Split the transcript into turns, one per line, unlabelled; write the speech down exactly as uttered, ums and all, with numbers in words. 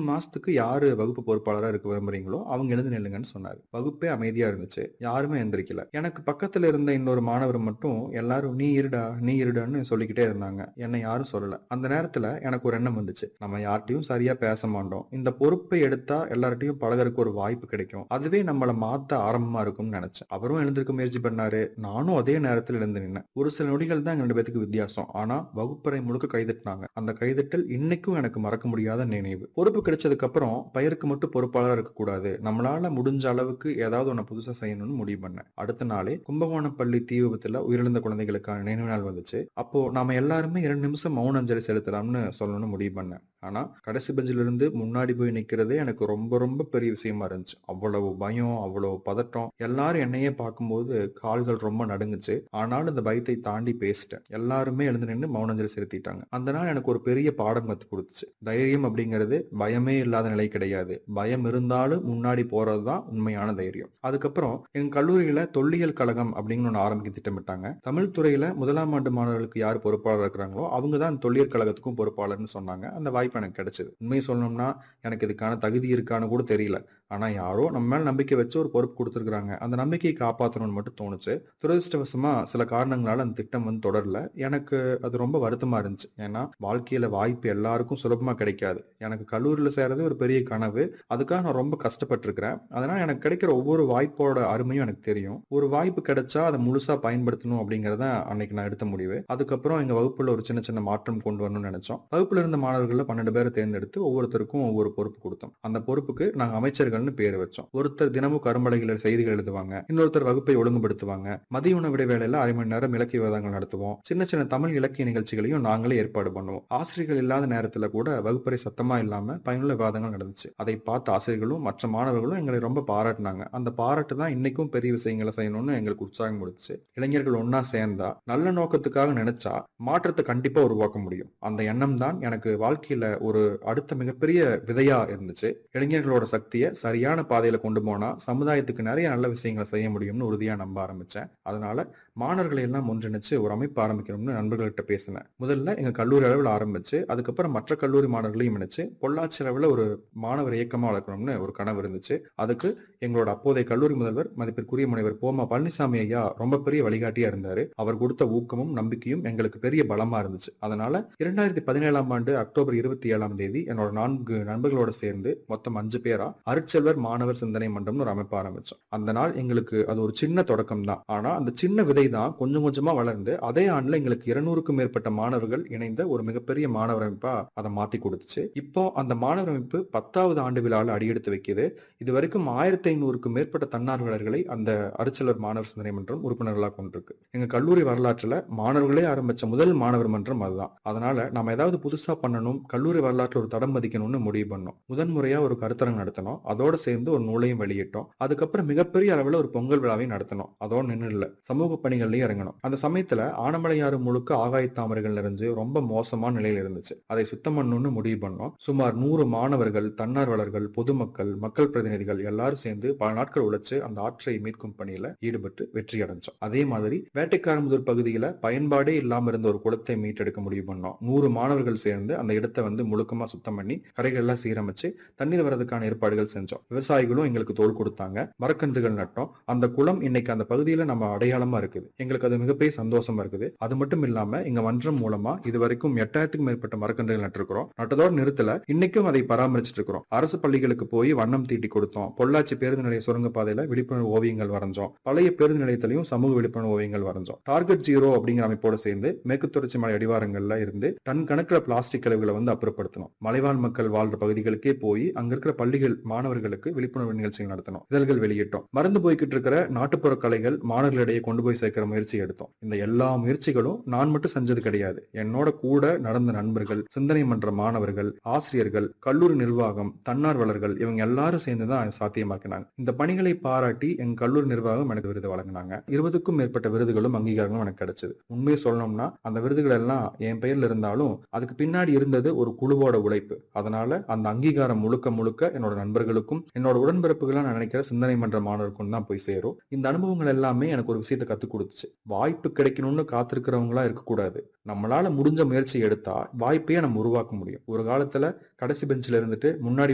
மாசத்துக்கு யாரு வகுப்பு பொறுப்பாளரா இருக்க விரும்புறீங்களோ அவங்க எழுந்து நில்லுங்கன்னு சொன்னாரு. வகுப்பே அமைதியா இருந்துச்சு. யாருமே எந்திரிக்கல. எனக்கு பக்கத்துல இருந்த இன்னொரு மாணவர் மட்டும் எல்லாரும் நீ இருடா, நீ இருடான்னு சொல்லிக்கிட்டே இருந்தாங்க. என்னை யாரும் சொல்லல. அந்த நேரத்துல எனக்கு ஒரு எண்ணம் வந்துச்சு. நம்ம யார்ட்டயும் சரியா பேச மாட்டோம். இந்த பொறுப்பை எடுத்தா எல்லார்ட்டயும் பழகறக்கு ஒரு வாய்ப்பு கிடைக்கும். அதுவே நம்மள மாத்த ஆரம்பமா இருக்கும்னு நினைச்சேன். அவரும் எழுந்திருக்க முயற்சி பண்ணாரு. நானும் அதே நேரத்துல எழுந்து நின்னேன். ஒரு சில நொடிகள் தான் எங்க ரெண்டு பேத்துக்கு வித்தியாசம். ஆனா வகுப்பறை முழுக்க கைதட்டினாங்க. அந்த கைதட்டல் இன்னைக்கும் எனக்கு மறக்க முடியாத நினைவு. பொறுப்பு கிடைச்சதுக்கு அப்புறம் பெயருக்கு மட்டும் பொறுப்பாளரா இருக்கக்கூடாது. நம்மளால முடிஞ்ச அளவுக்கு ஏதாவது ஒண்ணு புதுசா செய்யணும்னு முடிவு பண்ணேன். அடுத்த நாளே கும்பகோணம் பள்ளி தீ விபத்துல உயிரிழந்த குழந்தைகளுக்கான நினைவு நாள் வந்துச்சு. அப்போ நாம எல்லாருமே இரண்டு நிமிஷம் மௌன அஞ்சலி செலுத்தலாம்னு சொல்லணும்னு முடிவு பண்ணேன். ஆனா கடைசி பெஞ்சில இருந்து முன்னாடி போய் நிக்கிறதே எனக்கு ரொம்ப ரொம்ப பெரிய விஷயமா இருந்துச்சு. அவ்வளவு பயம், அவ்வளவு பதட்டம். எல்லாரும் என்னையே பார்க்கும்போது கால்கள் ரொம்ப நடுங்குச்சு. ஆனாலும் இந்த பயத்தை தாண்டி பேசிட்டேன். எல்லாருமே எழுந்து நின்று மௌன அஞ்சலி செலுத்திட்டாங்க. அந்த நாள் எனக்கு ஒரு பெரிய பாடம் கத்து கொடுத்துச்சு. தைரியம் அப்படிங்கிறது பயமே இல்லாத நிலை கிடையாது. பயம் இருந்தாலும் முன்னாடி போறதுதான் உண்மையான தைரியம். அதுக்கப்புறம் எங்க கல்லூரியில தொல்லியல் கழகம் அப்படின்னு ஒண்ணு ஆரம்பிக்க திட்டமிட்டாங்க. தமிழ் துறையில முதலாம் ஆண்டு மாணவர்களுக்கு யார் பொறுப்பாளர் இருக்கிறாங்களோ அவங்க தான் தொல்லியல் கழகத்துக்கும் பொறுப்பாளர்னு சொன்னாங்க. அந்த வாய்ப்பு எனக்கு கிடைச்சது. உண்மையை சொல்லணும்னா எனக்கு இதுக்கான தகுதி இருக்கான்னு கூட தெரியல. ஆனா யாரோ நம்ம மேல நம்பிக்கை வச்சு ஒரு பொறுப்பு கொடுத்துருக்காங்க. அந்த நம்பிக்கையை காப்பாற்றணும்னு மட்டும் தோணுச்சு. துரதிருஷ்டவசமா சில காரணங்களால அந்த திட்டம் வந்து தொடரல. எனக்கு அது ரொம்ப வருத்தமா இருந்துச்சு. ஏன்னா வாழ்க்கையில வாய்ப்பு எல்லாருக்கும் சுலபமா கிடைக்காது. எனக்கு கல்லூரியில சேர்றது ஒரு பெரிய கனவு. அதுக்காக நான் ரொம்ப கஷ்டப்பட்டிருக்கிறேன். அதனால எனக்கு கிடைக்கிற ஒவ்வொரு வாய்ப்போட அருமையும் எனக்கு தெரியும். ஒரு வாய்ப்பு கிடைச்சா அதை முழுசா பயன்படுத்தணும் அப்படிங்கறத அன்னைக்கு நான் எடுத்த முடிவு. அதுக்கப்புறம் எங்க வகுப்புல ஒரு சின்ன சின்ன மாற்றம் கொண்டு வரணும்னு நினைச்சோம். வகுப்புல இருந்த மாணவர்கள்ல பன்னெண்டு பேரை தேர்ந்தெடுத்து ஒவ்வொருத்தருக்கும் ஒவ்வொரு பொறுப்பு கொடுத்தோம். அந்த பொறுப்புக்கு நாங்க அமைச்சர்கள்னு பேர் வச்சோம். ஒருத்தர் தினமும் கரும்பலகையில் செய்திகள் எழுதுவாங்க. இன்னொருத்தர் வகுப்பை ஒழுங்குபடுத்துவாங்க. மதிய உணவு இடைவேளையில அரை மணி நேரம் இலக்கிய விவாதங்கள் நடத்துவோம். சின்ன சின்ன தமிழ் இலக்கிய நிகழ்ச்சிகளையும் நாங்களே ஏற்பாடு பண்ணுவோம். ஆசிரியர்கள் இல்லாத நேரத்துல கூட வகுப்பறை சத்தமா இல்லாம பயனுள்ள விவாதங்கள் நடந்துச்சு. அதை பார்த்த ஆசிரியர்களும் மற்ற மாணவர்களும் எங்களை ரொம்ப பாராட்டினாங்க. அந்த பாராட்டு தான் இன்னைக்கும் பெரிய விஷயங்களை செய்யணும்னு எங்களுக்கு உற்சாகம் கொடுத்துச்சு. இளைஞர்கள் ஒன்னா சேர்ந்தா நல்ல நோக்கத்துக்காக நினைச்சா மாற்றத்தை கண்டிப்பா உருவாக்க முடியும். அந்த எண்ணம் தான் எனக்கு வாழ்க்கையில ஒரு அடுத்த மிகப்பெரிய விதையா இருந்துச்சு. இளைஞர்களோட சக்தியை சரியான பாதையில கொண்டு போனா சமுதாயத்துக்கு நிறைய நல்ல விஷயங்களை செய்ய முடியும்னு உறுதியா நம்ப ஆரம்பிச்சேன். அதனால மாணவர்களை எல்லாம் ஒன்றிணைச்சு ஒரு அமைப்பு ஆரம்பிக்கணும்னு நண்பர்கள்ட்ட பேசினேன். முதல்ல எங்க கல்லூரி அளவில் ஆரம்பிச்சு அதுக்கப்புறம் மற்ற கல்லூரி மாணவர்களையும் இணைச்சு பொள்ளாச்சி அளவில் ஒரு மாணவர் இயக்கமா வளர்க்கணும்னு ஒரு கனவு இருந்துச்சு. அதுக்கு எங்களோட அப்போதைய கல்லூரி முதல்வர் மதிப்பிற்குரிய முனைவர் போமா பழனிசாமி ஐயா ரொம்ப பெரிய வழிகாட்டியா இருந்தாரு. அவர் கொடுத்த ஊக்கமும் நம்பிக்கையும் எங்களுக்கு பெரிய பலமா இருந்துச்சு. அதனால இரண்டாயிரத்தி பதினேழாம் ஆண்டு அக்டோபர் இருபத்தி ஏழாம் தேதி என்னோட நான்கு நண்பர்களோட சேர்ந்து மொத்தம் அஞ்சு பேரா அருட்செல்வர் மாணவர் சிந்தனை மன்றம்னு ஒரு அமைப்பு ஆரம்பிச்சோம். அந்த நாள் எங்களுக்கு அது ஒரு சின்ன தொடக்கம் தான். ஆனா அந்த சின்ன விதை தான் கொஞ்சம் கொஞ்சமா வளர்ந்து அதே ஆண்டுல எங்களுக்கு இருநூறுக்கும் மேற்பட்ட மாணவர்கள் இணைந்த ஒரு மிகப்பெரிய மாணவர் அமைப்பா அதை மாத்தி கொடுத்துச்சு. இப்போ அந்த மாணவர் அமைப்பு பத்தாவது ஆண்டு விழாவில் அடியெடுத்து வைக்குது. இது வரைக்கும் ஆயிரத்தி ஐநூறுக்கும் மேற்பட்ட தன்னார்வலர்களை அந்த அருட்செல்வர் மாணவர் சிந்தனை மன்றம் உறுப்பினர்களாக கொண்டிருக்கு. எங்க கல்லூரி வரலாற்றுல மாணவர்களே ஆரம்பிச்ச முதல் மாணவர் மன்றம் அதுதான். அதனால நாம ஏதாவது புதுசா பண்ணணும், கல்லூரி வரலாற்றுல ஒரு தடம் பதிக்கணும்னு முடிவு பண்ணோம். முதன்முறையா ஒரு கருத்தரங்கு நடத்தணும். அதோட சேர்ந்து ஒரு நூலையும் வெளியிட்டோம். அதுக்கப்புறம் மிகப்பெரிய அளவுல ஒரு பொங்கல் விழாவையும் நடத்தணும். அதோட நின்று இல்ல, சமூக பணிகள்லயும் இறங்கணும். அந்த சமயத்துல ஆனமலையாறு முழுக்க ஆகாய தாமரைகள் நிறைஞ்சு ரொம்ப மோசமான நிலையில இருந்துச்சு. அதை சுத்தம் பண்ணணும்னு முடிவு பண்ணோம். சுமார் நூறு மாணவர்கள், தன்னார்வலர்கள், பொதுமக்கள், மக்கள் பிரதிநிதிகள் எல்லாரும் சேர்ந்து பல நாட்கள் உழைச்சு அந்த ஆற்றை மீட்கும் பணியில ஈடுபட்டு வெற்றி அடைஞ்சோம். அதே மாதிரி வேட்டைக்காரமுதூர் பகுதியில பயன்பாடே இல்லாம இருந்த ஒரு குளத்தை மீட்டெடுக்க முடிவு பண்ணோம். நூறு மாணவர்கள் சேர்ந்து அந்த இடத்தை வந்து முழுக்கமா சுத்தம் பண்ணி கரைகள் எல்லாம் சீரமைச்சு தண்ணீர் வரதுக்கான ஏற்பாடுகள் செஞ்சோம். விவசாயிகளும் எங்களுக்கு தோள் கொடுத்தாங்க. மரக்கன்றுகள் நட்டோம். அந்த குளம் இன்னைக்கு அந்த பகுதியில நம்ம அடையாளமா இருக்குது. எங்களுக்கு அது மிகப்பெரிய சந்தோஷமா இருக்குது. அது மட்டும் இல்லாம எங்க மன்றம் மூலமா இது வரைக்கும் எட்டாயிரத்துக்கும் மேற்பட்ட மரக்கன்றுகள் நட்டிருக்கிறோம். நட்டதோட நிறுத்தல, இன்னைக்கும் அதை பராமரிச்சுட்டு இருக்கிறோம். அரசு பள்ளிகளுக்கு போய் வண்ணம் தீட்டி கொடுத்தோம். பொள்ளாச்சி பேருந்து நிலைய சுரங்கப்பாதையில விழிப்புணர்வு ஓவியங்கள் வரைஞ்சோம். பழைய பேருந்து நிலையத்திலையும் சமூக விழிப்புணர்வு ஓவியங்கள் வரைஞ்சோம். டார்கெட் ஜீரோ அப்படிங்கிற அமைப்போட சேர்ந்து மேற்கு தொடர்ச்சி மலை அடிவாரங்கள்ல இருந்து டன் கணக்கில் பிளாஸ்டிக் கழிவுகளை வந்து அப்புறப்படுத்தணும். மலைவாழ் மக்கள் வாழ்ற பகுதிகளுக்கே போய் அங்க இருக்கிற பள்ளிகள் மாணவர்களுக்கு விழிப்புணர்வு நிகழ்ச்சிகள் நடத்தணும். இதழ்கள் வெளியிட்டோம். மறந்து போய்கிட்டு இருக்கிற நாட்டுப்புற கலைகள் மாணவர்களிடையே கொண்டு போய் சேர்க்கிற முயற்சி எடுத்தோம். இந்த எல்லா முயற்சிகளும் நான் மட்டும் செஞ்சது கிடையாது. என்னோட கூட நடந்த நண்பர்கள், சிந்தனை மன்ற மாணவர்கள், ஆசிரியர்கள், கல்லூரி நிர்வாகம், தன்னார்வலர்கள் இவங்க எல்லாரும் சேர்ந்துதான் சாத்தியமாக்கினாங்க. இந்த பணிகளை பாராட்டி எங்க கல்லூரி நிர்வாகம் எனக்கு விருது வழங்கினாங்க. இருபதுக்கும் மேற்பட்ட விருதுகளும் அங்கீகாரங்களும் எனக்கு கிடைச்சது. உண்மையை சொல்லணும்னா அந்த விருதுகள் எல்லாம் என் பெயர்ல இருந்தாலும் அதுக்கு பின்னாடி இருந்தது ஒரு குழுவோட உழைப்பு. அதனால அந்த அங்கீகாரம் முழுக்க முழுக்க என்னோட நண்பர்களுக்கும் என்னோட உடன்பிறப்புகளா நான் நினைக்கிற சிந்தனை மன்ற மாணவருக்கும் தான் போய் சேரும். இந்த அனுபவங்கள் எல்லாமே எனக்கு ஒரு விஷயத்தை கத்துக் கொடுத்துச்சு. வாய்ப்பு கிடைக்கணும்னு காத்திருக்கிறவங்களா இருக்கக்கூடாது. நம்மளால முடிஞ்ச முயற்சி எடுத்தா வாய்ப்பையே நம்ம உருவாக்க முடியும். ஒரு காலத்துல கடைசி பெஞ்சில இருந்துட்டு முன்னாடி